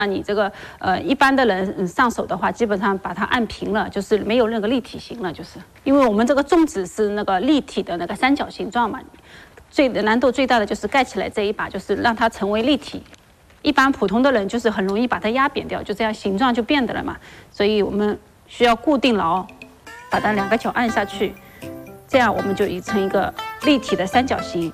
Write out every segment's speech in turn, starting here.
那你这个一般的人上手的话，基本上把它按平了，就是没有那个立体形了，就是因为我们这个粽子是那个立体的那个三角形状嘛，难度最大的就是盖起来这一把，就是让它成为立体。一般普通的人就是很容易把它压扁掉，就这样形状就变的了嘛，所以我们需要固定牢，把它2个脚按下去，这样我们就成一个立体的三角形。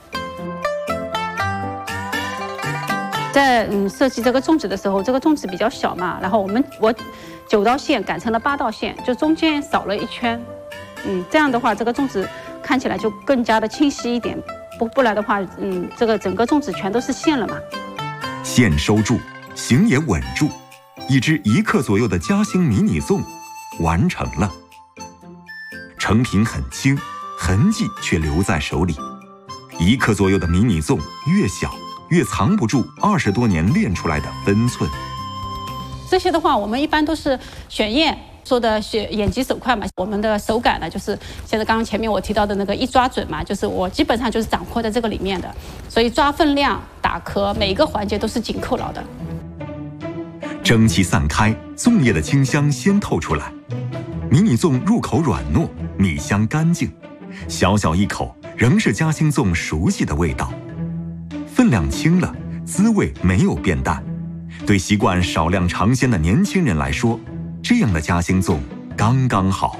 在设计这个粽子的时候，这个粽子比较小嘛，然后我9道线改成了8道线，就中间少了1圈。这样的话，这个粽子看起来就更加的清晰一点。不然的话，这个整个粽子全都是线了嘛。 线收住，形也稳住，一只1克左右的嘉兴迷你粽完成了。成品很轻，痕迹却留在手里。1克左右的迷你粽越小，越藏不住20多年练出来的分寸。 这些的话，我们一般都是选验说的眼疾手快嘛。我们的手感呢，就是现在刚刚前面我提到的那个一抓准嘛，就是我基本上就是掌握在这个里面的，所以抓分量、打壳，每一个环节都是紧扣牢的。 蒸汽散开，粽叶的清香先透出来。迷你粽入口软糯，米香干净，小小一口仍是嘉兴粽熟悉的味道。分量轻了，滋味没有变淡。对习惯少量尝鲜的年轻人来说，这样的嘉兴粽刚刚好。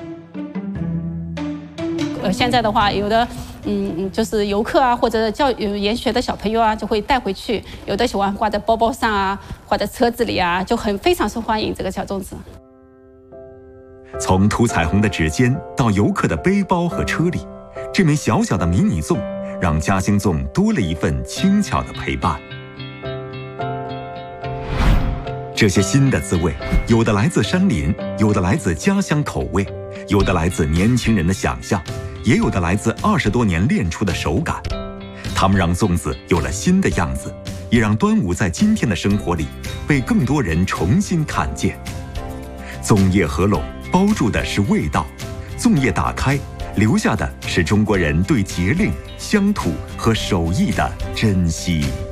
现在的话，有的就是游客啊，或者研学的小朋友啊，就会带回去。有的喜欢挂在包包上啊，挂在车子里啊，就非常受欢迎这个小粽子。 从涂彩虹的指尖到游客的背包和车里，这枚小小的迷你粽让嘉兴粽多了一份轻巧的陪伴。这些新的滋味，有的来自山林，有的来自家乡口味，有的来自年轻人的想象，也有的来自20多年练出的手感。它们让粽子有了新的样子，也让端午在今天的生活里被更多人重新看见。粽叶合拢，包住的是味道；粽叶打开，留下的是中国人对节令、乡土和手艺的珍惜。